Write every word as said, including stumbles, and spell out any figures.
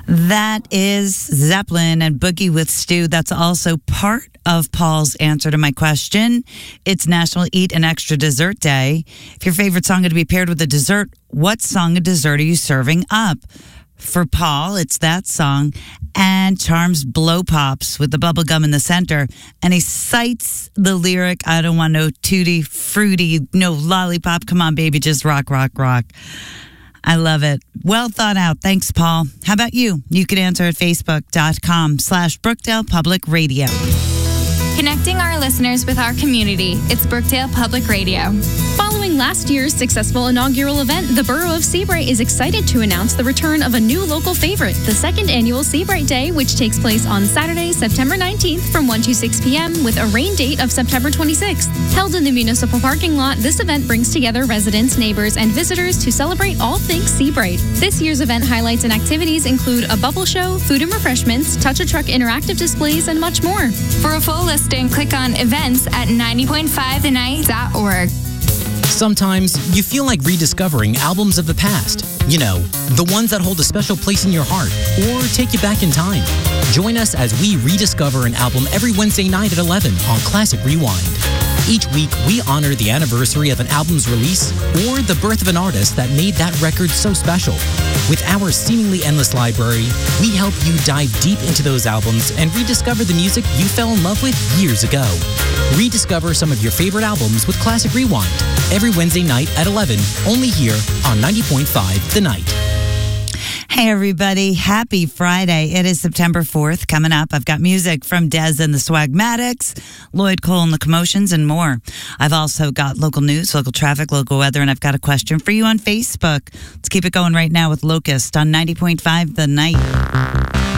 That is Zeppelin and Boogie with Stu. That's also part of Paul's answer to my question. It's National Eat an Extra Dessert Day. If your favorite song had to be paired with a dessert, what song or dessert are you serving up? For Paul, it's that song and Charms Blow Pops with the bubble gum in the center. And he cites the lyric, I don't want no tutti fruity, no lollipop. Come on, baby, just rock, rock, rock. I love it. Well thought out. Thanks, Paul. How about you? You can answer at facebook.com slash Brookdale Public Radio. Connecting our listeners with our community. It's Brookdale Public Radio. Following last year's successful inaugural event, the Borough of Seabright is excited to announce the return of a new local favorite, the second annual Seabright Day, which takes place on Saturday, September nineteenth from one to six p.m. with a rain date of September twenty-sixth. Held in the municipal parking lot, this event brings together residents, neighbors, and visitors to celebrate all things Seabright. This year's event highlights and activities include a bubble show, food and refreshments, touch-a-truck interactive displays, and much more. For a full listing, click on events at ninety point five the night dot org. Sometimes you feel like rediscovering albums of the past. You know, the ones that hold a special place in your heart or take you back in time. Join us as we rediscover an album every Wednesday night at eleven on Classic Rewind. Each week, we honor the anniversary of an album's release or the birth of an artist that made that record so special. With our seemingly endless library, we help you dive deep into those albums and rediscover the music you fell in love with years ago. Rediscover some of your favorite albums with Classic Rewind every Wednesday night at eleven, only here on ninety point five The Night. Hey, everybody. Happy Friday. It is September fourth. Coming up, I've got music from Dez and the Swagmatics, Lloyd Cole and the Commotions, and more. I've also got local news, local traffic, local weather, and I've got a question for you on Facebook. Let's keep it going right now with Locust on ninety point five The Night.